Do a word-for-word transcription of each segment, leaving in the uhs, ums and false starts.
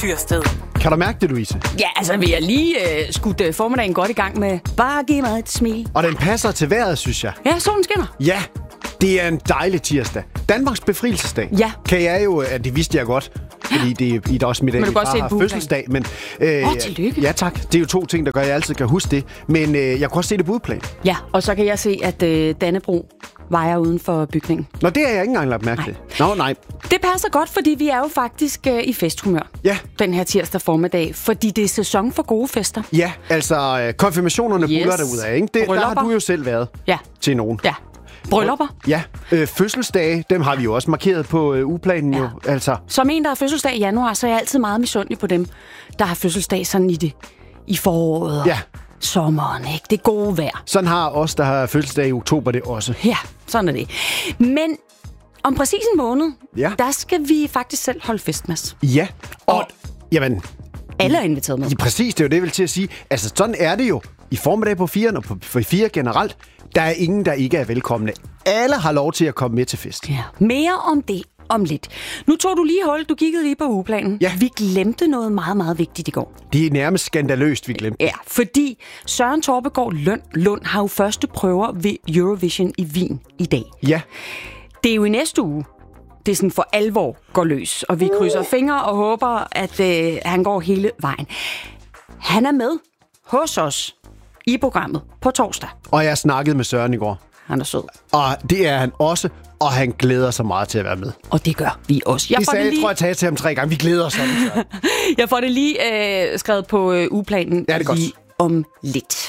Tyrsted. Kan du mærke det, Louise? Ja, altså vi har lige øh, skudt øh, formiddagen godt i gang med bare giv mig et smil. Og den passer til vejret, synes jeg. Ja, solen skinner. Ja, det er en dejlig tirsdag. Danmarks befrielsesdag. Ja. Kan jeg jo, at det vidste jeg godt, fordi det er i dag også mit dag, Men du kan godt se har et bueplan. fødselsdag. Men, øh, Åh, tillykke. Ja, tak. Det er jo to ting, der gør, at jeg altid kan huske det. Men øh, jeg kunne også se det budplan. Ja, og så kan jeg se, at øh, Dannebro vejer uden for bygningen. Nå, det har jeg ikke engang lagt mærke til. Nå, nej. Det passer godt, fordi vi er jo faktisk øh, i festhumør. Ja. Den her tirsdag formiddag, fordi det er sæson for gode fester. Ja, altså øh, konfirmationerne Yes. buller derudad, ikke? Det, der har Bryllupper. du jo selv været Ja. til nogen. Ja. Bryllupper. Ja, øh, fødselsdage, dem har vi jo også markeret på øh, ugeplanen Ja. jo. Altså, Som en, der har fødselsdag i januar, så er jeg altid meget misundelig på dem, der har fødselsdag sådan i det i foråret og ja, sommeren, ikke? Det gode vejr. sådan har os, der har fødselsdag i oktober, det også. Ja, sådan er det. Men om præcis en måned, Ja. der skal vi faktisk selv holde fest, Mads. Ja, og, Og- jamen, Alle er inviteret med. ja, præcis, det er jo det, jeg vil til at sige. Altså, sådan er det jo i formiddag på fire, og på, på fire generelt. Der er ingen, der ikke er velkomne. Alle har lov til at komme med til fest. Ja. Mere om det om lidt. Nu tog du lige hul, du kiggede lige på ugeplanen. Ja. Vi glemte noget meget, meget vigtigt i går. Det er nærmest skandaløst, vi glemte. Ja, fordi Søren Torpegaard Lund, Lund har jo første prøver ved Eurovision i Wien i dag. Ja, Det er jo i næste uge, det sådan for alvor går løs, og vi krydser fingre og håber, at øh, han går hele vejen. Han er med hos os i programmet på torsdag. og jeg snakkede med Søren i går. Han er sød, Og det er han også, og han glæder sig meget til at være med. og det gør vi også. Jeg Det får sagde, det jeg lige, tror, jeg tager til ham tre gange. Vi glæder os sådan, Søren. jeg får det lige øh, skrevet på øh, ugeplanen Ja, det er godt. lige om lidt.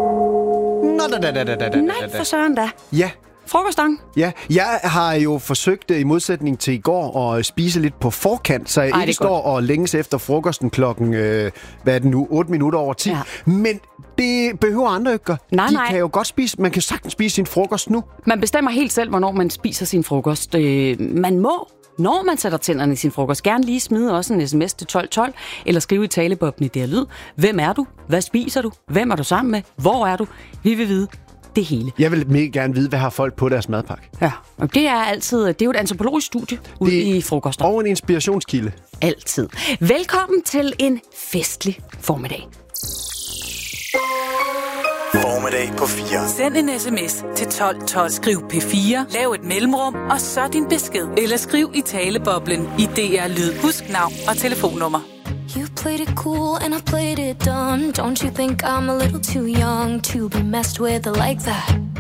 Nå, da, da, da, da, da, da, Nej, da. for Søren da. Ja, Frokostang. ja. Jeg har jo forsøgt, øh, i modsætning til i går, at spise lidt på forkant, så jeg Ej, det ikke er står og længes efter frokosten klokken, øh, hvad er det nu, otte minutter over ti. Ja. Men det behøver andre ikke gøre. Nej, De nej. kan jo godt spise, man kan sagtens spise sin frokost nu. Man bestemmer helt selv, hvornår man spiser sin frokost. Øh, man må, når man sætter tænderne i sin frokost, gerne lige smide også en sms til tolv tolv, eller skrive i talebobben i D R Lyd. Hvem er du? Hvad spiser du? Hvem er du sammen med? Hvor er du? Vi vil vide det hele. Jeg vil mega gerne vide, hvad har folk på deres madpakke. Ja, og det er altid, det er jo et antropologisk studie ude Det- i frokoster. Og en inspirationskilde. Altid. Velkommen til en festlig formiddag. Formiddag på fire. Send en sms til tolv tolv. Skriv P fire, lav et mellemrum, og så din besked. Eller skriv i taleboblen i D R Lyd. Husk navn og telefonnummer. You played it cool and I played it dumb. Don't you think I'm a little too young to be messed with like that?